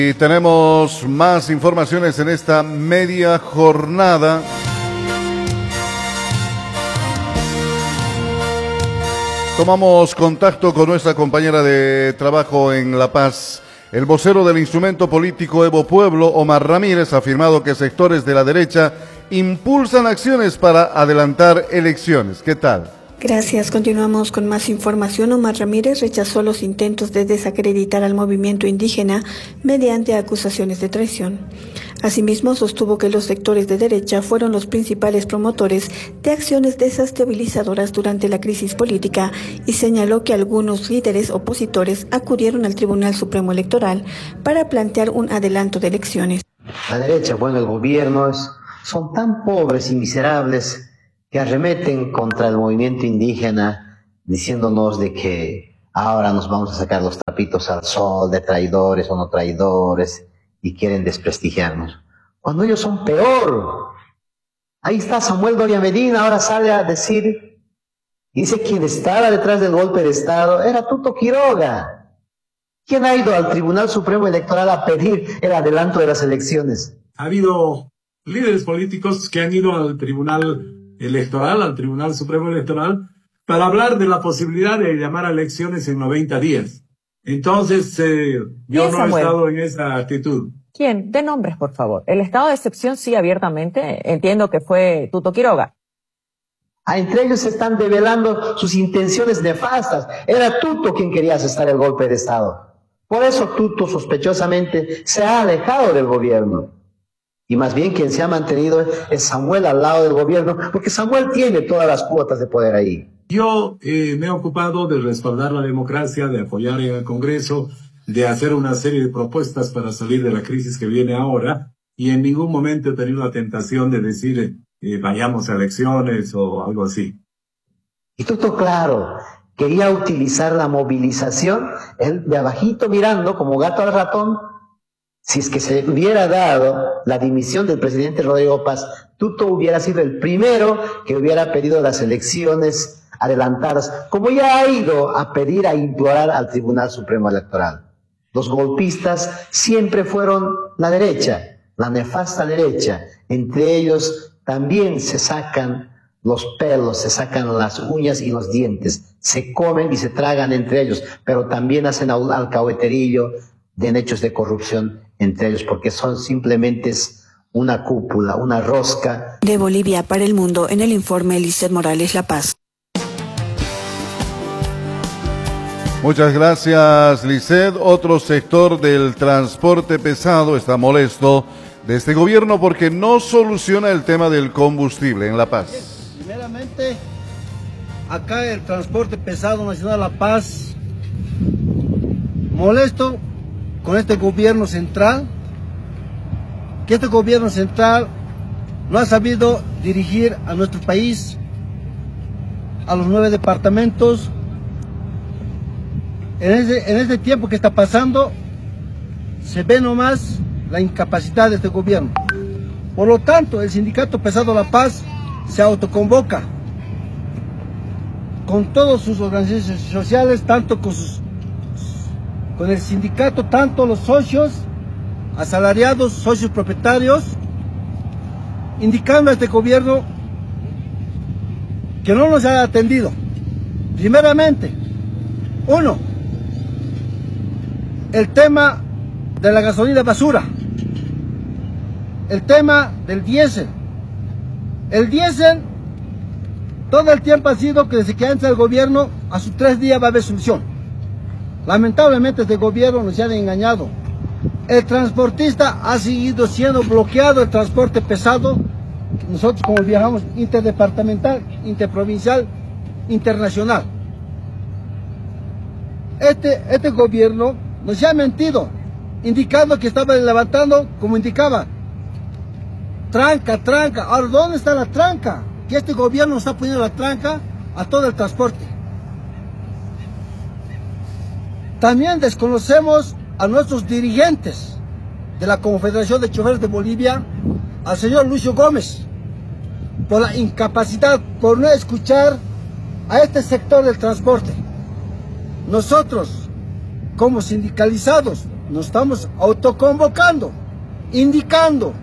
Y tenemos más informaciones en esta media jornada. Tomamos contacto con nuestra compañera de trabajo en La Paz. El vocero del instrumento político Evo Pueblo, Omar Ramírez, ha afirmado que sectores de la derecha impulsan acciones para adelantar elecciones. ¿Qué tal? Gracias. Continuamos con más información. Omar Ramírez rechazó los intentos de desacreditar al movimiento indígena mediante acusaciones de traición. Asimismo, sostuvo que los sectores de derecha fueron los principales promotores de acciones desestabilizadoras durante la crisis política y señaló que algunos líderes opositores acudieron al Tribunal Supremo Electoral para plantear un adelanto de elecciones. La derecha, bueno, el gobierno son tan pobres y miserables que arremeten contra el movimiento indígena diciéndonos de que ahora nos vamos a sacar los trapitos al sol de traidores o no traidores y quieren desprestigiarnos. Cuando ellos son peor. Ahí está Samuel Doria Medina, ahora sale a decir, dice quien estaba detrás del golpe de Estado era Tuto Quiroga. ¿Quién ha ido al Tribunal Supremo Electoral a pedir el adelanto de las elecciones? Ha habido líderes políticos que han ido al Tribunal Electoral, al Tribunal Supremo Electoral, para hablar de la posibilidad de llamar a elecciones en 90 días. Entonces, yo no he estado en esa actitud. ¿Quién? De nombres, por favor. El estado de excepción sí, abiertamente. Entiendo que fue Tuto Quiroga. Entre ellos se están develando sus intenciones nefastas. Era Tuto quien quería asestar el golpe de Estado. Por eso Tuto, sospechosamente, se ha alejado del gobierno. Y más bien quien se ha mantenido es Samuel al lado del gobierno, porque Samuel tiene todas las cuotas de poder ahí. Yo me he ocupado de respaldar la democracia, de apoyar en el Congreso, de hacer una serie de propuestas para salir de la crisis que viene ahora, y en ningún momento he tenido la tentación de decir vayamos a elecciones o algo así. Y Tuto, claro, quería utilizar la movilización, él de abajito mirando como gato al ratón. Si es que se hubiera dado la dimisión del presidente Rodrigo Paz, Tuto hubiera sido el primero que hubiera pedido las elecciones adelantadas, como ya ha ido a pedir, a implorar al Tribunal Supremo Electoral. Los golpistas siempre fueron la derecha, la nefasta derecha. Entre ellos también se sacan los pelos, se sacan las uñas y los dientes, se comen y se tragan entre ellos, pero también hacen alcahueterillo de hechos de corrupción entre ellos, porque son simplemente una cúpula, una rosca. De Bolivia para el mundo, en el informe Lizeth Morales, La Paz. Muchas gracias, Lizeth. Otro sector del transporte pesado está molesto de este gobierno porque no soluciona el tema del combustible en La Paz. Primeramente, acá el transporte pesado nacional La Paz, molesto con este gobierno central, que este gobierno central no ha sabido dirigir a nuestro país, a los 9 departamentos. En este tiempo que está pasando, se ve nomás la incapacidad de este gobierno. Por lo tanto, el sindicato pesado La Paz se autoconvoca con todas sus organizaciones sociales, tanto con el sindicato, tanto los socios, asalariados, socios propietarios, indicando a este gobierno que no nos ha atendido. Primeramente, uno, el tema de la gasolina basura, el tema del diésel. El diésel todo el tiempo ha sido que desde que entra el gobierno, a sus 3 días va a haber solución. Lamentablemente este gobierno nos ha engañado. El transportista ha seguido siendo bloqueado, el transporte pesado. Nosotros como viajamos interdepartamental, interprovincial, internacional. Este gobierno nos ha mentido, indicando que estaba levantando, como indicaba, tranca. Ahora, ¿dónde está la tranca? Que este gobierno está poniendo la tranca a todo el transporte. También desconocemos a nuestros dirigentes de la Confederación de Choferes de Bolivia, al señor Lucio Gómez, por la incapacidad, por no escuchar a este sector del transporte. Nosotros, como sindicalizados, nos estamos autoconvocando, indicando.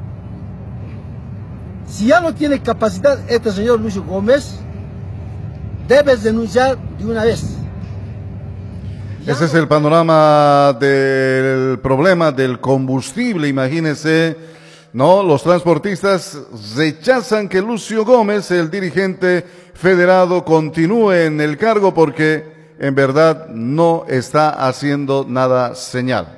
Si ya no tiene capacidad este señor Lucio Gómez, debes denunciar de una vez. Ese es el panorama del problema del combustible, imagínense, ¿no? Los transportistas rechazan que Lucio Gómez, el dirigente federado, continúe en el cargo porque en verdad no está haciendo nada señal.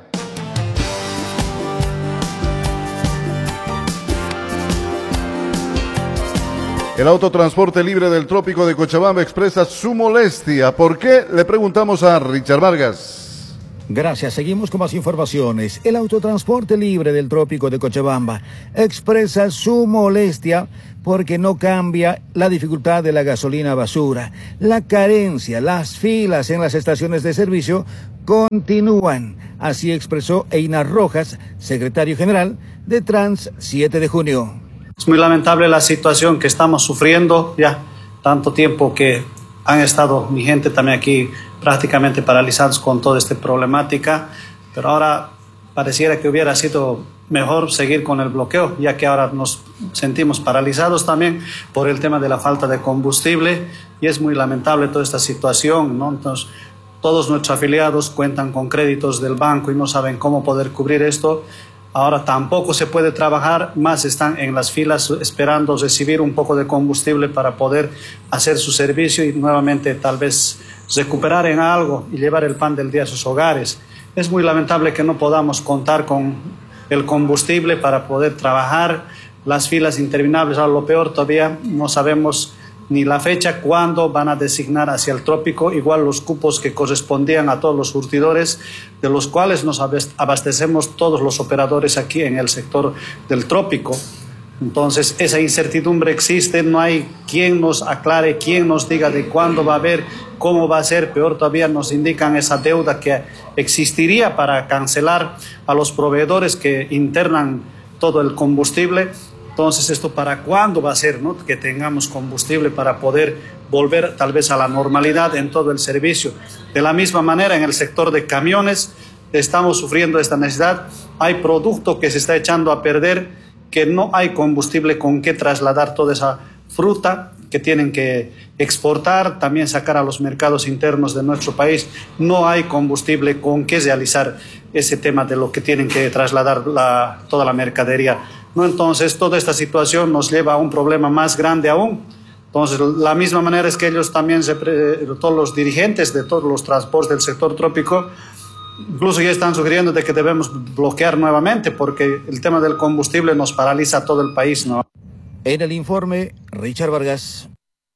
El autotransporte libre del trópico de Cochabamba expresa su molestia. ¿Por qué? Le preguntamos a Richard Vargas. Gracias, seguimos con más informaciones. El autotransporte libre del trópico de Cochabamba expresa su molestia porque no cambia la dificultad de la gasolina basura. La carencia, las filas en las estaciones de servicio continúan. Así expresó Einar Rojas, secretario general de Trans 7 de junio. Es muy lamentable la situación que estamos sufriendo ya tanto tiempo que han estado mi gente también aquí prácticamente paralizados con toda esta problemática, pero ahora pareciera que hubiera sido mejor seguir con el bloqueo, ya que ahora nos sentimos paralizados también por el tema de la falta de combustible y es muy lamentable toda esta situación, ¿no? Entonces, todos nuestros afiliados cuentan con créditos del banco y no saben cómo poder cubrir esto. Ahora tampoco se puede trabajar, más están en las filas esperando recibir un poco de combustible para poder hacer su servicio y nuevamente tal vez recuperar en algo y llevar el pan del día a sus hogares. Es muy lamentable que no podamos contar con el combustible para poder trabajar, las filas interminables. Ahora lo peor todavía no sabemos ni la fecha cuándo van a designar hacia el trópico, igual los cupos que correspondían a todos los surtidores, de los cuales nos abastecemos todos los operadores aquí en el sector del trópico. Entonces, esa incertidumbre existe, no hay quien nos aclare, quien nos diga de cuándo va a haber, cómo va a ser. Peor todavía nos indican esa deuda que existiría para cancelar a los proveedores que internan todo el combustible. Entonces, ¿esto para cuándo va a ser, no? Que tengamos combustible para poder volver tal vez a la normalidad en todo el servicio? De la misma manera, en el sector de camiones estamos sufriendo esta necesidad. Hay producto que se está echando a perder, que no hay combustible con que trasladar toda esa fruta que tienen que exportar, también sacar a los mercados internos de nuestro país. No hay combustible con que realizar ese tema de lo que tienen que trasladar toda la mercadería, ¿no? Entonces, toda esta situación nos lleva a un problema más grande aún. Entonces, la misma manera es que ellos también, todos los dirigentes de todos los transportes del sector trópico, incluso ya están sugiriendo de que debemos bloquear nuevamente porque el tema del combustible nos paraliza a todo el país, ¿no? En el informe, Richard Vargas.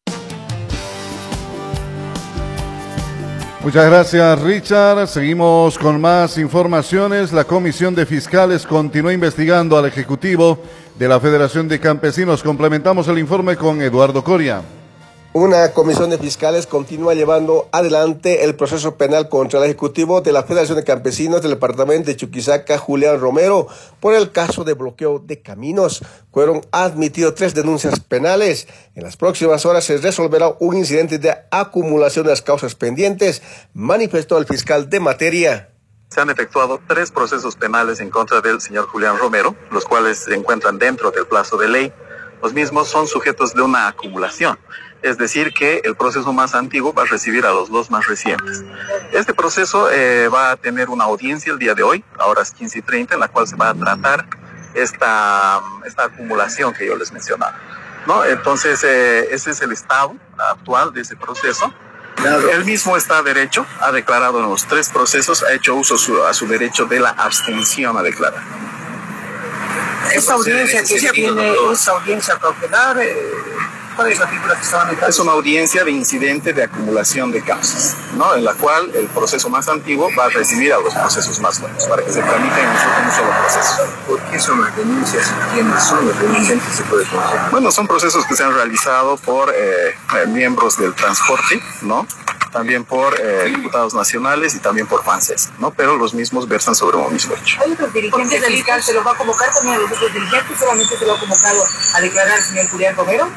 Muchas gracias, Richard. Seguimos con más informaciones. La Comisión de Fiscales continúa investigando al Ejecutivo de la Federación de Campesinos. Complementamos el informe con Eduardo Coria. Una comisión de fiscales continúa llevando adelante el proceso penal contra el ejecutivo de la Federación de Campesinos del departamento de Chuquisaca, Julián Romero, por el caso de bloqueo de caminos. Fueron admitidos 3 denuncias penales. En las próximas horas se resolverá un incidente de acumulación de las causas pendientes, manifestó el fiscal de materia. Se han efectuado 3 procesos penales en contra del señor Julián Romero, los cuales se encuentran dentro del plazo de ley. Los mismos son sujetos de una acumulación. Es decir, que el proceso más antiguo va a recibir a los 2 más recientes. Este proceso va a tener una audiencia el día de hoy, a horas 15:30, en la cual se va a tratar esta acumulación que yo les mencionaba, ¿no? Entonces, ese es el estado actual de ese proceso. Él mismo está a derecho, ha declarado en los 3 procesos, ha hecho uso a su derecho de la abstención a declarar. Esta audiencia que tiene, esa audiencia cautelar, ¿cuál es la figura que estaban en? Es una audiencia de incidente de acumulación de causas, ¿no? En la cual el proceso más antiguo va a recibir a los procesos más nuevos para que se tramiten en un solo proceso. ¿Por qué son las denuncias? ¿Quiénes son los denunciantes? ¿Se puede conocer? Bueno, son procesos que se han realizado por miembros del transporte, ¿no? También por diputados nacionales y también por FANSES, ¿no? Pero los mismos versan sobre un mismo hecho. ¿Hay otros dirigentes del fiscal? ¿Se los va a convocar también a los otros dirigentes? ¿Solamente se lo ha convocado a declarar al señor Julián Romero?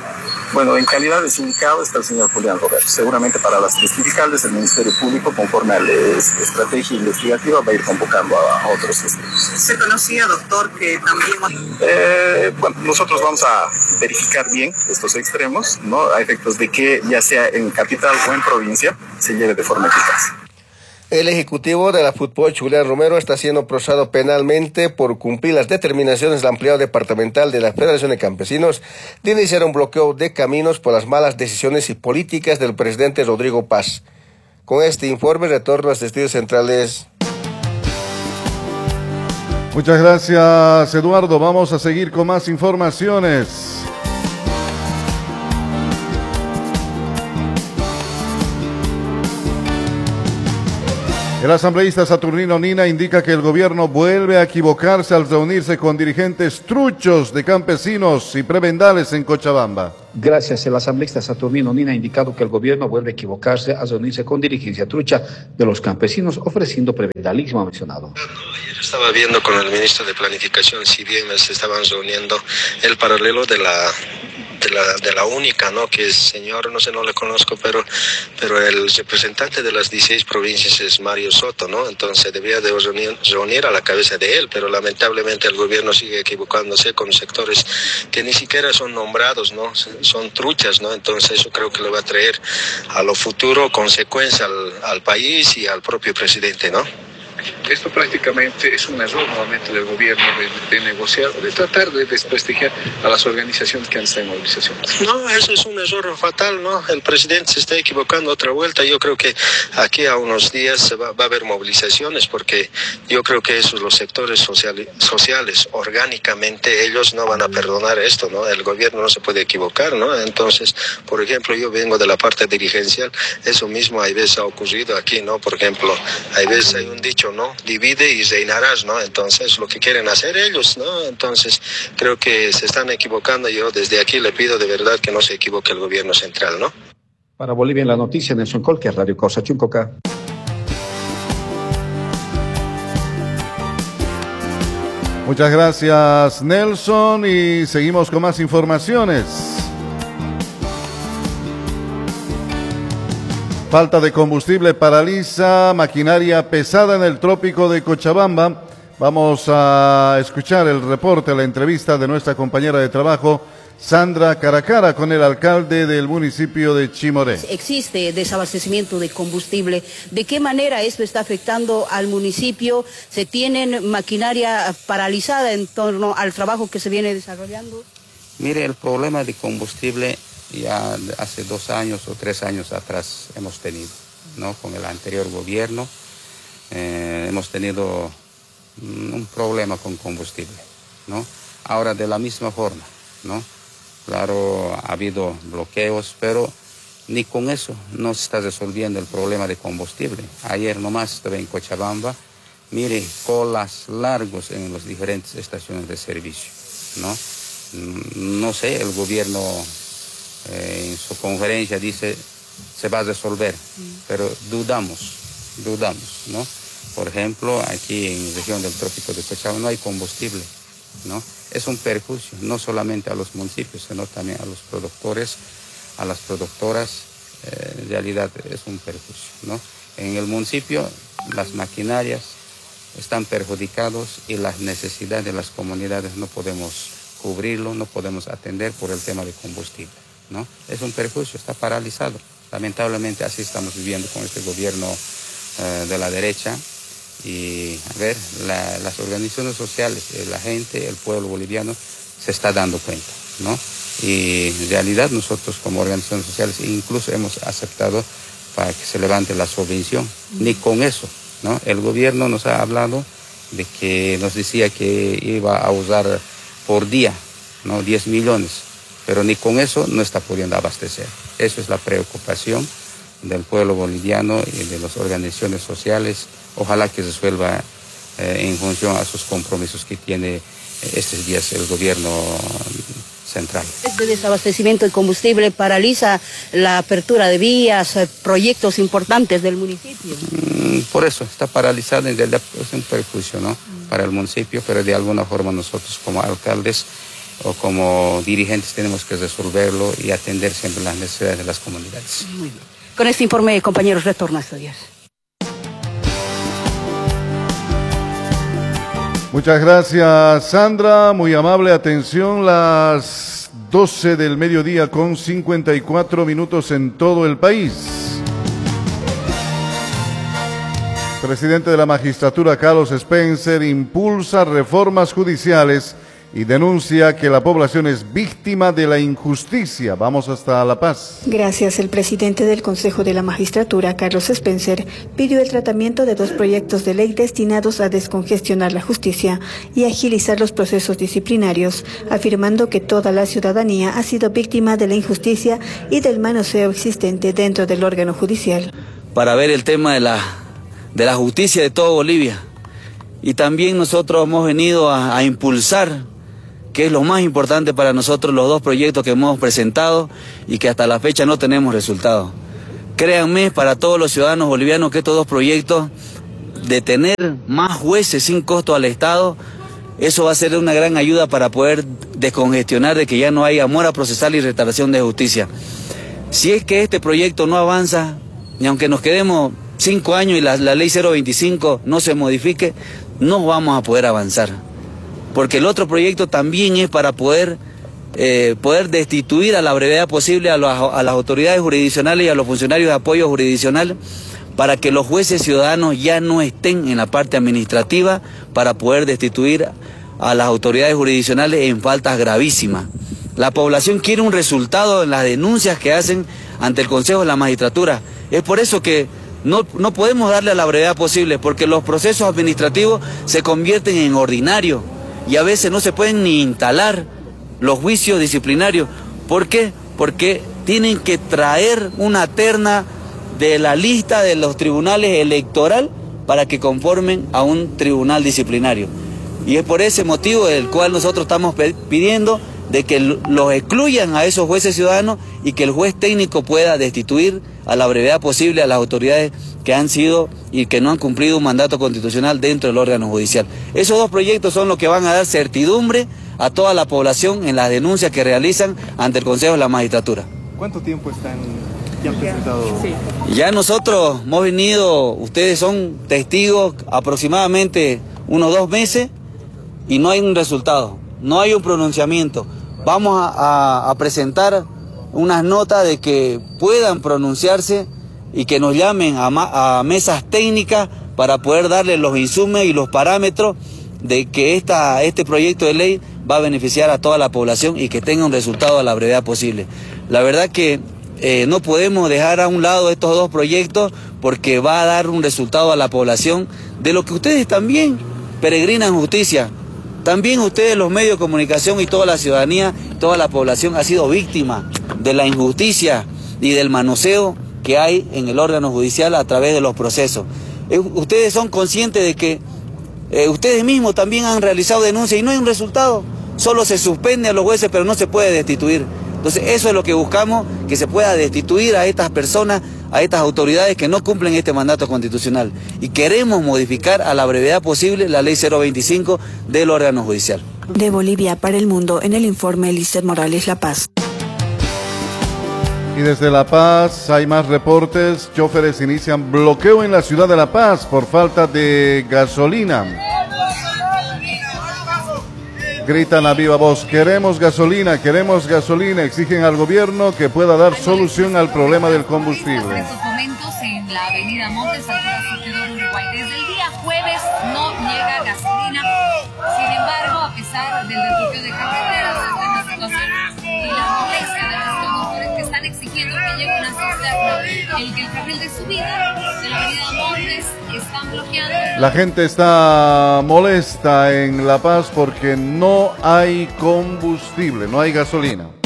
Bueno, en calidad de sindicado está el señor Julián Romero. Seguramente para las testificales el Ministerio Público, conforme a la estrategia investigativa, va a ir convocando a otros testigos. ¿Se conocía, doctor, que también...? Bueno, nosotros vamos a verificar bien estos extremos, ¿no? A efectos de que, ya sea en capital o en provincia, se lleve de forma eficaz. El ejecutivo de la Fútbol, Julián Romero, está siendo procesado penalmente por cumplir las determinaciones del ampliado departamental de la Federación de Campesinos de iniciar un bloqueo de caminos por las malas decisiones y políticas del presidente Rodrigo Paz. Con este informe retorno a los estudios centrales. Muchas gracias, Eduardo. Vamos a seguir con más informaciones. El asambleísta Saturnino Nina indica que el gobierno vuelve a equivocarse al reunirse con dirigentes truchos de campesinos y prebendales en Cochabamba. Gracias. El asambleísta Saturnino Nina ha indicado que el gobierno vuelve a equivocarse al reunirse con dirigencia trucha de los campesinos, ofreciendo prebendalismo, ha mencionado. Ayer estaba viendo con el ministro de Planificación, si bien se estaban reuniendo el paralelo de la única, ¿no? Que es señor, no sé, no le conozco, pero el representante de las 16 provincias es Mario Soto, ¿no? Entonces debía de reunir a la cabeza de él, pero lamentablemente el gobierno sigue equivocándose con sectores que ni siquiera son nombrados, ¿no? Son truchas, ¿no? Entonces eso creo que le va a traer a lo futuro consecuencias al país y al propio presidente, ¿no? Esto prácticamente es un error nuevamente del gobierno de negociar, de tratar de desprestigiar a las organizaciones que han estado en movilización. No, eso es un error fatal, ¿no? El presidente se está equivocando otra vuelta. Yo creo que aquí a unos días va a haber movilizaciones, porque yo creo que esos, los sectores sociales, orgánicamente, ellos no van a perdonar esto, ¿no? El gobierno no se puede equivocar, ¿no? Entonces, por ejemplo, yo vengo de la parte dirigencial, eso mismo hay veces ha ocurrido aquí, ¿no? Por ejemplo, hay veces hay un dicho, ¿no? Divide y reinarás, ¿no? Entonces, lo que quieren hacer ellos, ¿no? Entonces, creo que se están equivocando. Yo desde aquí le pido de verdad que no se equivoque el gobierno central, ¿no? Para Bolivia en la noticia, Nelson Colque, Radio Cosa Chuncoca. Muchas gracias, Nelson, y seguimos con más informaciones. Falta de combustible paraliza maquinaria pesada en el trópico de Cochabamba. Vamos a escuchar el reporte, la entrevista de nuestra compañera de trabajo, Sandra Caracara, con el alcalde del municipio de Chimoré. Existe desabastecimiento de combustible. ¿De qué manera esto está afectando al municipio? ¿Se tienen maquinaria paralizada en torno al trabajo que se viene desarrollando? Mire, el problema de combustible ya hace 2 años o 3 años atrás hemos tenido, ¿no? Con el anterior gobierno hemos tenido un problema con combustible, ¿no? Ahora de la misma forma, ¿no? Claro, ha habido bloqueos, pero ni con eso no se está resolviendo el problema de combustible. Ayer nomás estuve en Cochabamba, mire, colas largos en las diferentes estaciones de servicio, ¿no? No sé, el gobierno en su conferencia dice se va a resolver, pero dudamos, ¿no? Por ejemplo, aquí en la región del trópico de Cochabamba no hay combustible, ¿no? Es un perjuicio, no solamente a los municipios, sino también a los productores, a las productoras. En realidad es un perjuicio, ¿no? En el municipio las maquinarias están perjudicadas y las necesidades de las comunidades no podemos cubrirlo, no podemos atender por el tema de combustible, ¿no? Es un perjuicio, está paralizado. Lamentablemente así estamos viviendo con este gobierno de la derecha. Y a ver, las organizaciones sociales, la gente, el pueblo boliviano se está dando cuenta, ¿no? Y en realidad nosotros como organizaciones sociales incluso hemos aceptado para que se levante la subvención. Ni con eso, ¿no? El gobierno nos ha hablado de que nos decía que iba a usar por día, ¿no? 10 millones, pero ni con eso no está pudiendo abastecer. Eso es la preocupación del pueblo boliviano y de las organizaciones sociales. Ojalá que resuelva en función a sus compromisos que tiene estos días el gobierno central. Este desabastecimiento de combustible paraliza la apertura de vías, proyectos importantes del municipio. Por eso está paralizado, en realidad es un perjuicio, ¿no? Para el municipio, pero de alguna forma nosotros como alcaldes o como dirigentes tenemos que resolverlo y atender siempre las necesidades de las comunidades. Muy bien. Con este informe, compañeros, retorno a estudiar. Muchas gracias, Sandra. Muy amable. Atención, las 12 del mediodía con 54 minutos en todo el país. Presidente de la Magistratura, Carlos Spencer, impulsa reformas judiciales y denuncia que la población es víctima de la injusticia. Vamos hasta La Paz. Gracias. El presidente del Consejo de la Magistratura, Carlos Spencer, pidió el tratamiento de 2 proyectos de ley destinados a descongestionar la justicia y agilizar los procesos disciplinarios, afirmando que toda la ciudadanía ha sido víctima de la injusticia y del manoseo existente dentro del órgano judicial. Para ver el tema de la justicia de toda Bolivia. Y también nosotros hemos venido a impulsar, que es lo más importante para nosotros, los 2 proyectos que hemos presentado y que hasta la fecha no tenemos resultados. Créanme, para todos los ciudadanos bolivianos, que estos 2 proyectos de tener más jueces sin costo al Estado, eso va a ser una gran ayuda para poder descongestionar de que ya no haya mora procesal y restauración de justicia. Si es que este proyecto no avanza, y aunque nos quedemos 5 años y la ley 025 no se modifique, no vamos a poder avanzar. Porque el otro proyecto también es para poder destituir a la brevedad posible a las autoridades jurisdiccionales y a los funcionarios de apoyo jurisdiccional, para que los jueces ciudadanos ya no estén en la parte administrativa, para poder destituir a las autoridades jurisdiccionales en faltas gravísimas. La población quiere un resultado en las denuncias que hacen ante el Consejo de la Magistratura. Es por eso que no podemos darle a la brevedad posible, porque los procesos administrativos se convierten en ordinarios y a veces no se pueden ni instalar los juicios disciplinarios. ¿Por qué? Porque tienen que traer una terna de la lista de los tribunales electoral para que conformen a un tribunal disciplinario. Y es por ese motivo el cual nosotros estamos pidiendo de que los excluyan a esos jueces ciudadanos y que el juez técnico pueda destituir a la brevedad posible a las autoridades que han sido y que no han cumplido un mandato constitucional dentro del órgano judicial. Esos 2 proyectos son los que van a dar certidumbre a toda la población en las denuncias que realizan ante el Consejo de la Magistratura. ¿Cuánto tiempo ya han presentado? Sí. Ya nosotros hemos venido, ustedes son testigos, aproximadamente unos 2 meses y no hay un resultado, no hay un pronunciamiento. Vamos a presentar unas notas de que puedan pronunciarse y que nos llamen a mesas técnicas para poder darle los insumos y los parámetros de que este proyecto de ley va a beneficiar a toda la población y que tenga un resultado a la brevedad posible. La verdad que no podemos dejar a un lado estos 2 proyectos porque va a dar un resultado a la población de lo que ustedes también peregrinan justicia. También ustedes, los medios de comunicación y toda la ciudadanía, toda la población ha sido víctima de la injusticia y del manoseo que hay en el órgano judicial a través de los procesos. Ustedes son conscientes de que ustedes mismos también han realizado denuncias y no hay un resultado. Solo se suspende a los jueces, pero no se puede destituir. Entonces eso es lo que buscamos, que se pueda destituir a estas personas, a estas autoridades que no cumplen este mandato constitucional. Y queremos modificar a la brevedad posible la ley 025 del órgano judicial. De Bolivia para el mundo, en el informe Lizeth Morales, La Paz. Y desde La Paz hay más reportes. Choferes inician bloqueo en la ciudad de La Paz por falta de gasolina. Gritan a viva voz, queremos gasolina, exigen al gobierno que pueda dar solución al problema del combustible. En estos momentos en la avenida Montes, altura Surtidor Uruguay. Desde el día jueves no llega gasolina, sin embargo, a pesar del desbloqueo de carreteras, de la situación y la molestia de los conductores que están exigiendo que llegue una cisterna, el carril de subida de la avenida Montes están bloqueando. La gente está molesta en La Paz porque no hay combustible, no hay gasolina.